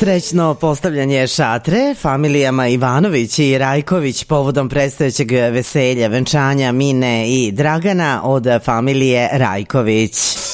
Srećno postavljanje šatre familijama Ivanović i Rajković povodom predstojećeg veselja, venčanja Mine i Dragana od familije Rajković.